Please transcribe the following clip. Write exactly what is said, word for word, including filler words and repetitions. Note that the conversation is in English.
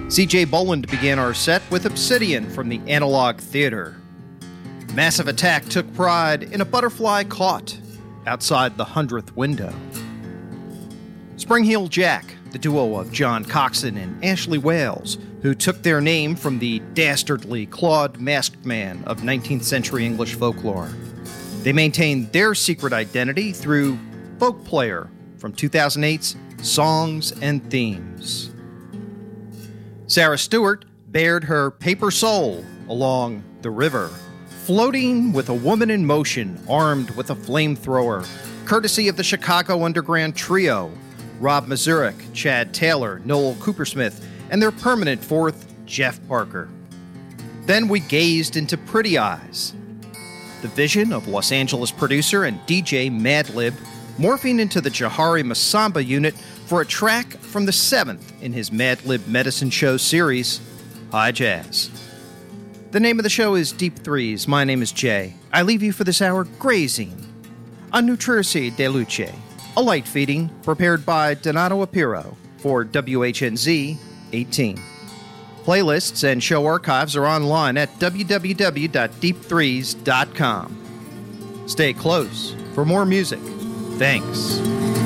C J Boland began our set with Obsidian from the Analog Theater. Massive Attack took pride in a butterfly caught outside the hundredth window. Spring Heel Jack, the duo of John Coxon and Ashley Wales, who took their name from the dastardly clawed masked man of nineteenth century English folklore. They maintained their secret identity through Folk Player from two thousand eight's Songs and Themes. Sarah Stewart bared her paper soul along the river, floating with a woman in motion armed with a flamethrower, courtesy of the Chicago Underground Trio, Rob Mazurek, Chad Taylor, Noel Coopersmith, and their permanent fourth, Jeff Parker. Then we gazed into Pretty Eyes, the vision of Los Angeles producer and D J Madlib, morphing into the Jahari Masamba unit for a track from the seventh in his Madlib Medicine Show series, High Jazz. The name of the show is Deep Threes. My name is Jay. I leave you for this hour grazing on Nutrici de Luce, a light feeding prepared by Donato Apiro for W H N Z eighteen. Playlists and show archives are online at w w w dot deep threes dot com. Stay close for more music. Thanks.